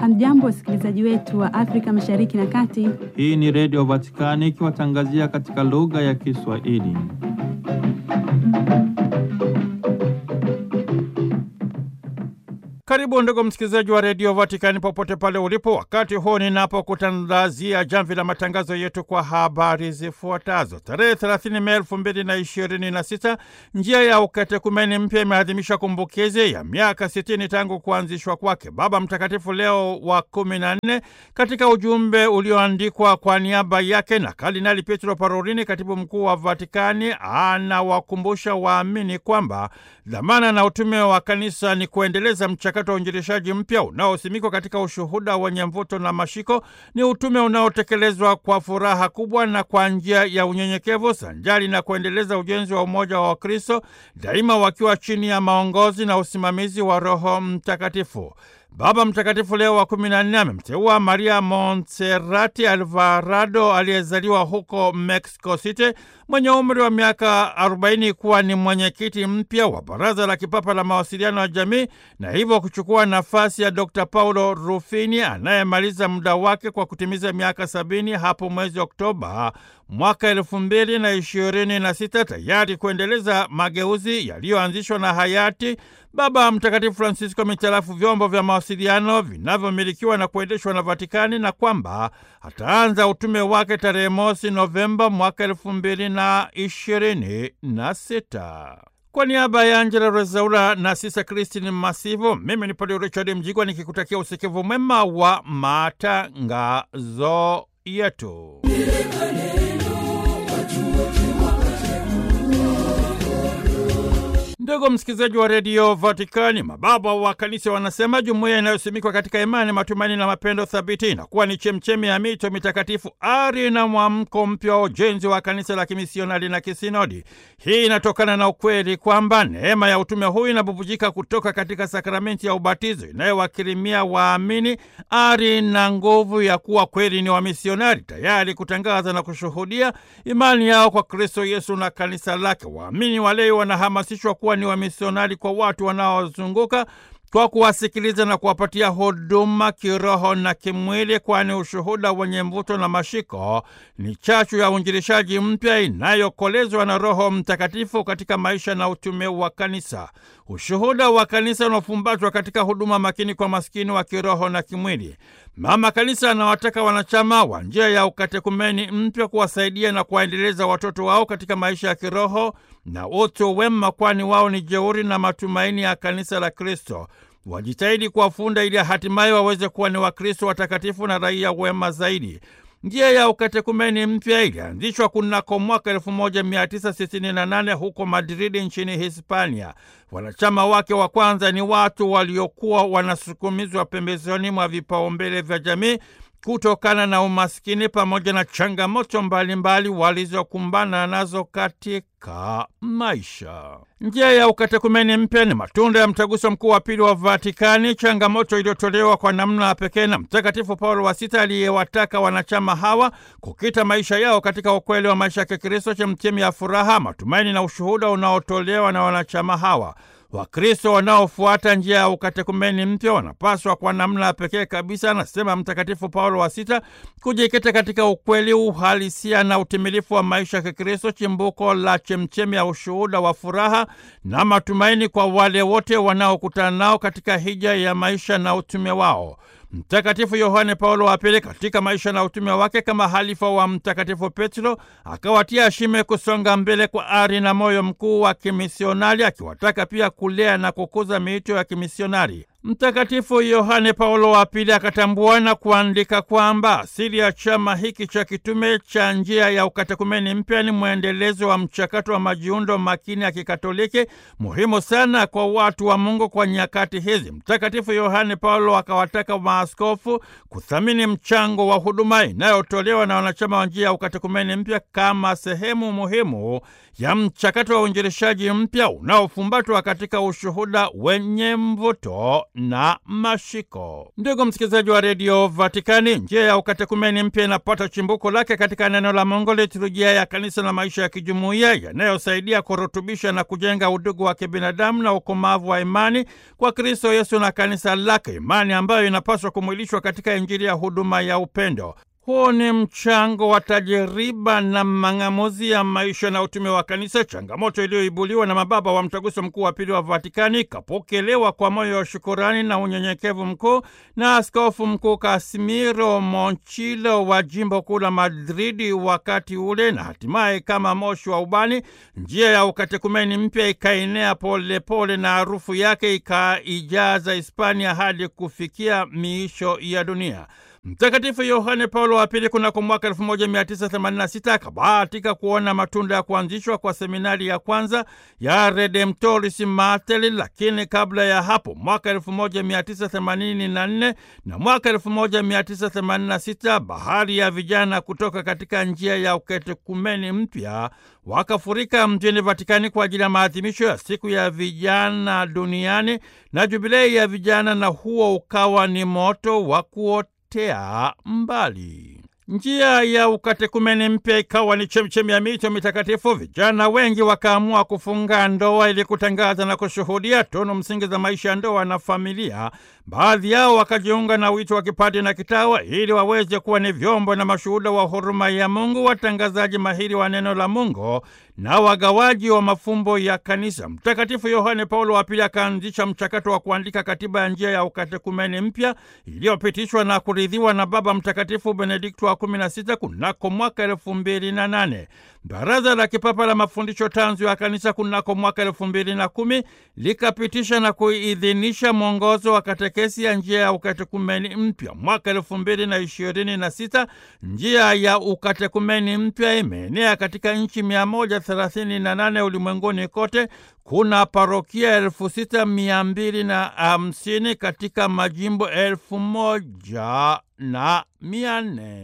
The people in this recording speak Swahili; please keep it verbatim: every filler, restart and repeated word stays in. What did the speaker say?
Hamjambo wasikilizaji wetu wa Afrika Mashariki na Kati. Hii ni Radio Vatikani ikiwatangazia katika lugha ya Kiswahili. Karibu ndugu msikilizaji wa Radio Vatikani popote pale ulipo, wakati huu ninapokutangazia jamvi la matangazo yetu kwa habari zifuatazo. Tarehe thelathini Mei elfu mbili na ishirini na sita, njia ya ukatekumeni mpya imeadhimisha kumbukizi ya miaka sitini tangu kuanzishwa kwake. Baba Mtakatifu Leo wa kumi na nne katika ujumbe ulioandikwa kwa niaba yake na Kardinali Pietro Parolin, katibu mkuu wa Vatikani, anawakumbusha waamini kwamba dhamana na utume wa kanisa ni kuendeleza mchakato wa uinjilishaji mpya unaosimikwa katika ushuhuda wenye mvuto na mashiko. Ni utume unaotekelezwa kwa furaha kubwa na kwa njia ya unyenyekevu, sanjali na kuendeleza ujenzi wa umoja wa Wakristo, daima wakiwa chini ya maongozi na usimamizi wa Roho Mtakatifu. Baba Mtakatifu Leo wa kumi na nne amemteua Maria Montserrat Alvarado aliyezaliwa huko Mexico City mwenye umri wa miaka arobaini kuwa ni mwenyekiti mpya wa Baraza la Kipapa la Mawasiliano ya Jamii, na hivyo kuchukua nafasi ya Dokta Paulo Rufini anayemaliza muda wake kwa kutimiza miaka sabini hapo mwezi Oktoba mwaka elfu mbili na ishirini na sita, tayari kuendeleza mageuzi yaliyoanzishwa na hayati Baba Mtakatifu Francisco mitarafu vyombo vya mawasiliano vinavyomilikiwa na kuendeshwa na Vatikani, na kwamba ataanza utume wake tarehe mosi Novemba mwaka elfu mbili na ishirini na sita. Kwa niaba ya Angela Rezaula na Sisa Christine Masivo, mimi ni Padre Richard Mjigwa nikikutakia usikivu mwema wa matangazo yetu. Ndugu msikilizaji wa Radio Vatikani, mababa wa kanisa wanasema jumuiya inayosimikwa katika imani, matumaini na mapendo thabiti inakuwa ni chemchemi ya mito mitakatifu, ari na mwamko mpya wa ujenzi wa kanisa la kimisionari na kisinodi. Hii inatokana na ukweli kwamba neema ya utume huu inabubujika kutoka katika sakramenti ya ubatizo inayowakirimia waamini ari na nguvu ya kuwa kweli ni wamisionari, tayari kutangaza na kushuhudia imani yao kwa Kristo Yesu na kanisa lake. Waamini walei wanahamasishwa kuwa ni wamisionari kwa watu wanaozunguka kwa kuwasikiliza na kuwapatia huduma kiroho na kimwili, kwani ushuhuda wenye mvuto na mashiko ni chachu ya uinjilishaji mpya inayokolezwa na Roho Mtakatifu katika maisha na utume wa kanisa. Ushuhuda wa kanisa unafumbatwa katika huduma makini kwa maskini wa kiroho na kimwili. Mama Kanisa anawataka wanachama wa njia ya ukatekumeni mpya kuwasaidia na kuwaendeleza watoto wao katika maisha ya kiroho na utu wema, kwani wao ni jeuri na matumaini ya kanisa la Kristo. Wajitahidi kuwafunda ili hatimaye waweze kuwa ni Wakristo watakatifu na raia wema zaidi. Njia ya ukatekumeni mpya ilianzishwa kunako mwaka elfu moja mia tisa sitini na nane huko Madrid nchini Hispania. Wanachama wake wa kwanza ni watu waliokuwa wanasukumizwa pembezoni mwa vipaumbele vya jamii kutokana na umaskini pamoja na changamoto mbalimbali walizokumbana nazo katika maisha. Njia ya ukatekumeni mpya ni matunda ya mtaguso mkuu wa pili wa Vatikani, changamoto iliyotolewa kwa namna pekee na Mtakatifu Paulo wa Sita aliyewataka wanachama hawa kukita maisha yao katika ukweli wa maisha ya Kikristo, chemchemi ya furaha, matumaini na ushuhuda unaotolewa na wanachama hawa. Wakristo wanaofuata njia ya ukatekumeni mpya wanapaswa kwa namna pekee kabisa, anasema Mtakatifu Paulo wa Sita, kujikita katika ukweli, uhalisia na utimilifu wa maisha ya Kikristo, chimbuko la chemchemi ya ushuhuda wa furaha na matumaini kwa wale wote wanaokutana nao katika hija ya maisha na utume wao. Mtakatifu Yohane Paulo wa Pili katika maisha na utume wake kama halifa wa Mtakatifu Petro akawatia shime kusonga mbele kwa ari na moyo mkuu wa kimisionari, akiwataka pia kulea na kukuza miito ya kimisionari. Mtakatifu Yohane Paulo wa Pili akatambua na kuandika kwamba asili ya chama hiki cha kitume cha njia ya ukatekumeni mpya ni mwendelezo wa mchakato wa majiundo makini ya Kikatoliki, muhimu sana kwa watu wa Mungu kwa nyakati hizi. Mtakatifu Yohane Paulo akawataka maaskofu kuthamini mchango wa huduma inayotolewa na wanachama wa njia ya ukatekumeni mpya kama sehemu muhimu ya mchakato wa uinjilishaji mpya unaofumbatwa katika ushuhuda wenye mvuto na mashiko. Ndugu msikilizaji wa redio Vatikani, njia ya ukatekumeni mpya inapata chimbuko lake katika neno la Mungu, liturujia ya kanisa na maisha ya kijumuiya yanayosaidia kurutubisha na kujenga udugu wa kibinadamu na ukomavu wa imani kwa Kristo Yesu na kanisa lake, imani ambayo inapaswa kumwilishwa katika Injili ya huduma ya upendo. Huu ni mchango wa tajiriba na mang'amuzi ya maisha na utume wa kanisa, changamoto iliyoibuliwa na mababa wa Mtaguso Mkuu wa Pili wa Vatikani, kapokelewa kwa moyo wa shukurani na unyenyekevu mkuu na Askofu Mkuu Casimiro Monchilo wa jimbo kuu la Madridi wakati ule, na hatimaye kama moshi wa ubani, njia ya ukatekumeni mpya ikaenea pole pole na harufu yake ikaijaza Hispania hadi kufikia miisho ya dunia. Mtakatifu Yohane Paulo wa Pili kunako mwaka elfu moja mia tisa themanini na sita akabahatika kuona matunda ya kuanzishwa kwa seminari ya kwanza ya Redemptoris Mater, lakini kabla ya hapo mwaka elfu moja mia tisa themanini na nne na mwaka elfu moja mia tisa themanini na sita bahari ya vijana kutoka katika njia ya ukatekumeni mpya wakafurika mjini Vatikani kwa ajili ya maadhimisho ya siku ya vijana duniani na jubilei ya vijana, na huo ukawa ni moto wa kuotea mbali. Njia ya ukatekumeni mpya ikawa ni chemchemi ya mito mitakatifu. Vijana wengi wakaamua kufunga ndoa ili kutangaza na kushuhudia tunu msingi za maisha ya ndoa na familia. Baadhi yao wakajiunga na wito wa kipadri na kitawa ili waweze kuwa ni vyombo na mashuhuda wa huruma ya Mungu, watangazaji mahiri wa neno la Mungu na wagawaji wa mafumbo ya kanisa. Mtakatifu Yohane Paulo wa Pili akaanzisha mchakato wa kuandika katiba ya njia ya ukatekumeni mpya iliyopitishwa na kuridhiwa na Baba Mtakatifu Benedikto wa kumi na sita kunako mwaka elfu mbili na nane. Baraza la Kipapa la Mafundisho Tanzu ya Kanisa kunako mwaka elfu mbili na kumi likapitisha na kuidhinisha mwongozo wa katekesi ya njia ya ukatekumeni mpya. Mwaka elfu mbili na ishirini na sita njia ya ukatekumeni mpya imeenea katika nchi mia moja thelathini na nane ulimwenguni kote. Kuna parokia elfu sita mia mbili na hamsini katika majimbo elfu moja na mia nne.